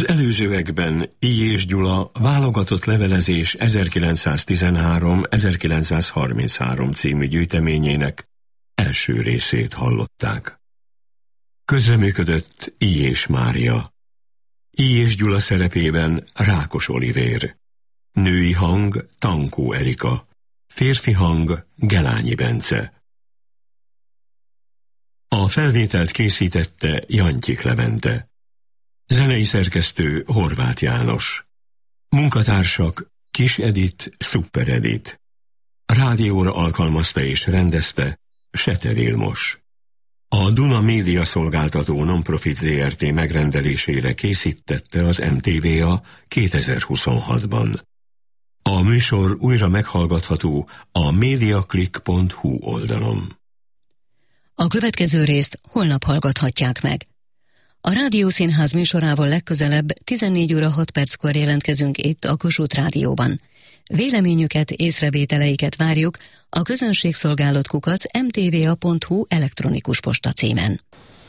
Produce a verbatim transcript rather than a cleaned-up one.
Az előzőekben Illyés Gyula válogatott levelezés ezerkilencszáztizenhárom-ezerkilencszázharminchárom című gyűjteményének első részét hallották. Közreműködött Illyés Mária. Illyés Gyula szerepében Rákos Olivér. Női hang Tankó Erika. Férfi hang Gelányi Bence. A felvételt készítette Jantyik Levente. Zenei szerkesztő Horváth János. Munkatársak Kis Edit, Szuper Edit. Rádióra alkalmazta és rendezte Sete Vilmos. A Duna Média Szolgáltató Nonprofit zé er té megrendelésére készítette az em té vé á kétezer-huszonhatban. A műsor újra meghallgatható a mediaclick pont hu oldalon. A következő részt holnap hallgathatják meg. A Rádiószínház műsorával legközelebb tizennégy óra hat perckor jelentkezünk itt a Kossuth Rádióban. Véleményüket, észrevételeiket várjuk a közönségszolgálat kukac em té vé á pont hu elektronikus posta címen.